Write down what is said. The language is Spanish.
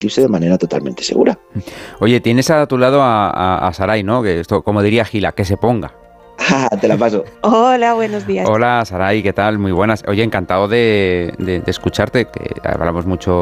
de manera totalmente segura. Oye, tienes a tu lado a Saray, ¿no? Que esto, como diría Gila, que se ponga. Te la paso. Hola, buenos días. Hola, Saray, ¿qué tal? Muy buenas. Oye, encantado de escucharte, que hablamos mucho